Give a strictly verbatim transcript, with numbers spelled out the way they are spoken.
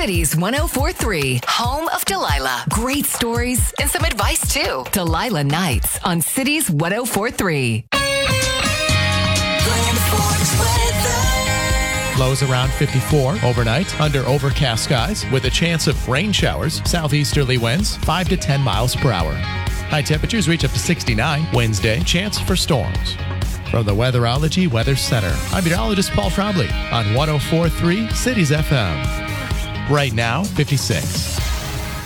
Cities one oh four three, home of Delilah. Great stories and some advice, too. Delilah Nights on Cities one oh four three. Lows around fifty-four overnight under overcast skies with a chance of rain showers. Southeasterly winds five to ten miles per hour. High temperatures reach up to sixty-nine. Wednesday, chance for storms. From the Weatherology Weather Center, I'm meteorologist Paul Trombley on one oh four three Cities F M. Right now, fifty-six.